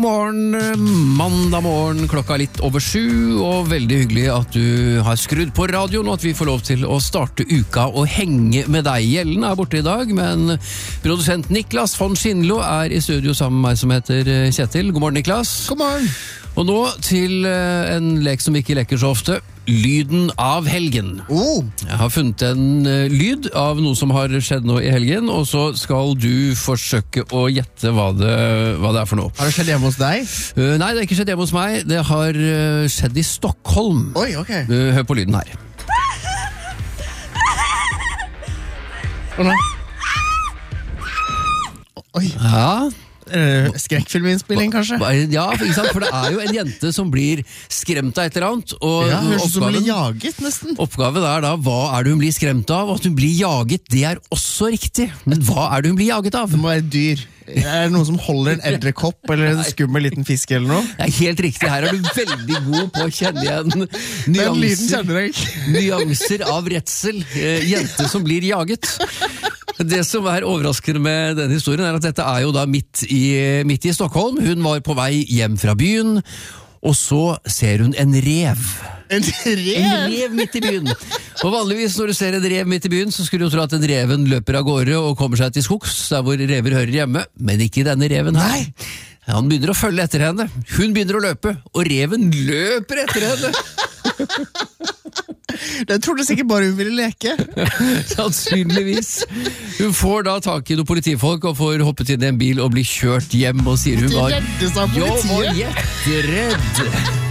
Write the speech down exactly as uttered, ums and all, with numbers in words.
Morgen, mandag morgen, klokka litt over sju, og veldig hyggelig at du har skrudd på radioen, og at vi får lov til å starte uka og henge med deg. Gjellen er borte i dag, men produsent Niklas von Schindlo er i studio sammen med meg som heter Kjetil. God morgen, Niklas. God morgen. Og nå til en lek som vi ikke leker så ofte. Lyden av helgen. Oh. Jeg har funnet en uh, lyd av noe som har skjedd nå i helgen, og så skal du forsøke å gjette hva det, hva det er for noe. Har det skjedd hjemme hos deg? Uh, nei, det har ikke skjedd hjemme hos meg. Det har uh, skjedd i Stockholm. Oi, ok. Uh, hør på lyden her. Å nei. Oi. Ja. Uh, skrekkfilminnspilling, kanskje? Ja, for, ikke sant? For det er jo en jente som blir skremt av et eller annet. Og Ja, høres ut som hun oppgaven, blir jaget, nesten. oppgaven er da, hva er det hun blir skremt av? Og at hun blir jaget, det er også riktig. Men hva er det hun blir jaget av? Det må være dyr. Er det noen som holder en edderkopp eller en skummel liten fisk eller noe? Det er helt riktig, her er du veldig god på å kjenne igjen Den lyden nyanser, kjenner jeg ikke. nyanser av redsel. Eh, jente som blir jaget. Det som er overraskende med denne historien er at dette er jo da midt i, midt i Stockholm. Hun var på vei hjem fra byen, og så ser hun en rev. En En rev? rev midt i byen. Og vanligvis når du ser en rev midt i byen, så skulle du tro at en reven løper av gårde og kommer seg til skogs, der hvor rever hører hjemme, men ikke denne reven her. Han begynner å følge etter henne. Hun begynner å løpe, og reven løper etter henne. Jeg trodde sikkert bare hun ville leke. Sannsynligvis. Hun får da tak i noen politifolk og får hoppet inn i en bil og bli kjørt hjem, og sier hun var Reddes av «Jeg var politiet. jetteredd».